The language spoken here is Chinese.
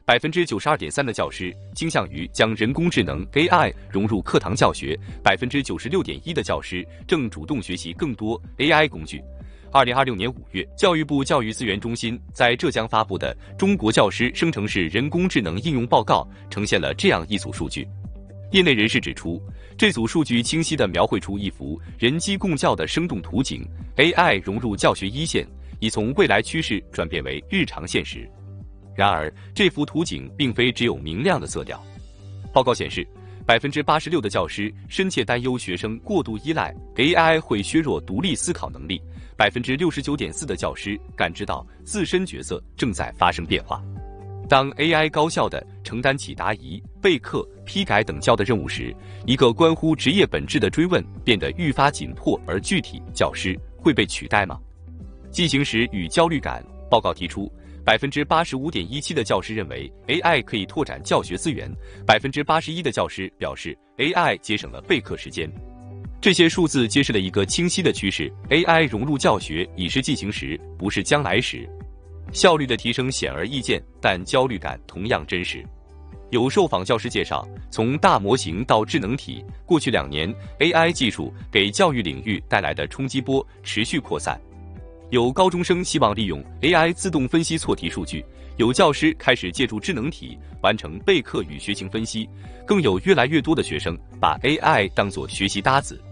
92.3%的教师倾向于将人工智能 AI 融入课堂教学，96.1%的教师正主动学习更多 AI 工具。2026年5月，教育部教育资源中心在浙江发布的《中国教师生成式人工智能应用报告》呈现了这样一组数据。业内人士指出，这组数据清晰地描绘出一幅人机共教的生动图景 ，AI 融入教学一线，已从未来趋势转变为日常现实。然而，这幅图景并非只有明亮的色调。报告显示，86%的教师深切担忧学生过度依赖 AI 会削弱独立思考能力，69.4%的教师感知到自身角色正在发生变化。当 AI 高效地承担起答疑、备课、批改等教的任务时，一个关乎职业本质的追问变得愈发紧迫而具体：教师会被取代吗？进行时与焦虑感。报告提出，85.17%的教师认为 AI 可以拓展教学资源，81%的教师表示 AI 节省了备课时间。这些数字揭示了一个清晰的趋势 ：AI 融入教学已是进行时，不是将来时。效率的提升显而易见，但焦虑感同样真实。有受访教师介绍，从大模型到智能体，过去2年 AI 技术给教育领域带来的冲击波持续扩散。有高中生希望利用 AI 自动分析错题数据，有教师开始借助智能体完成备课与学情分析，更有越来越多的学生把 AI 当作学习搭子，